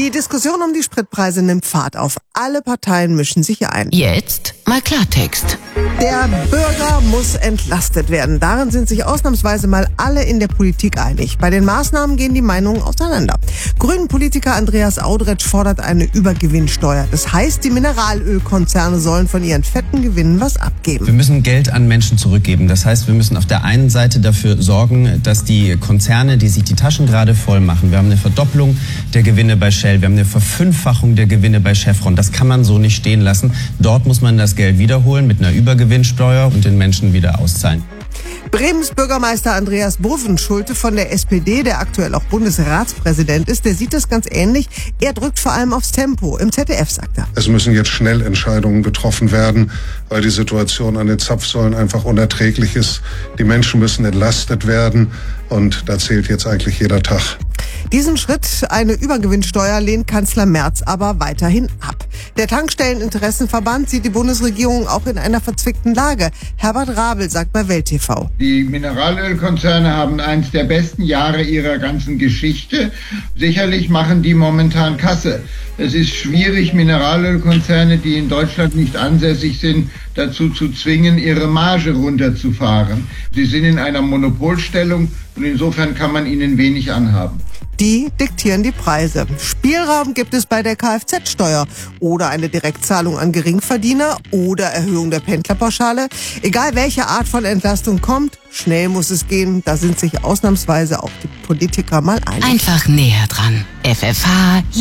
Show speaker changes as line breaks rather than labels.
Die Diskussion um die Spritpreise nimmt Fahrt auf. Alle Parteien mischen sich ein.
Jetzt mal Klartext.
Der Bürger muss entlastet werden. Darin sind sich ausnahmsweise mal alle in der Politik einig. Bei den Maßnahmen gehen die Meinungen auseinander. Grünen-Politiker Andreas Audretsch fordert eine Übergewinnsteuer. Das heißt, die Mineralölkonzerne sollen von ihren fetten Gewinnen was abgeben.
Wir müssen Geld an Menschen zurückgeben. Das heißt, wir müssen auf der einen Seite dafür sorgen, dass die Konzerne, die sich die Taschen gerade voll machen, wir haben eine Verdopplung der Gewinne bei Shell, wir haben eine Verfünffachung der Gewinne bei Chevron. Das kann man so nicht stehen lassen. Dort muss man das Geld wiederholen mit einer Übergewinnsteuer und den Menschen wieder auszahlen.
Bremens Bürgermeister Andreas Bovenschulte von der SPD, der aktuell auch Bundesratspräsident ist, der sieht das ganz ähnlich. Er drückt vor allem aufs Tempo. Im ZDF sagt er:
Es müssen jetzt schnell Entscheidungen getroffen werden, weil die Situation an den Zapfsäulen einfach unerträglich ist. Die Menschen müssen entlastet werden und da zählt jetzt eigentlich jeder Tag.
Diesen Schritt, eine Übergewinnsteuer, lehnt Kanzler Merz aber weiterhin ab. Der Tankstelleninteressenverband sieht die Bundesregierung auch in einer verzwickten Lage. Herbert Rabel sagt bei Welt TV:
Die Mineralölkonzerne haben eins der besten Jahre ihrer ganzen Geschichte. Sicherlich machen die momentan Kasse. Es ist schwierig, Mineralölkonzerne, die in Deutschland nicht ansässig sind, dazu zu zwingen, ihre Marge runterzufahren. Sie sind in einer Monopolstellung und insofern kann man ihnen wenig anhaben.
Die diktieren die Preise. Spielraum gibt es bei der Kfz-Steuer oder eine Direktzahlung an Geringverdiener oder Erhöhung der Pendlerpauschale. Egal welche Art von Entlastung kommt, schnell muss es gehen. Da sind sich ausnahmsweise auch die Politiker mal einig.
Einfach näher dran. FFH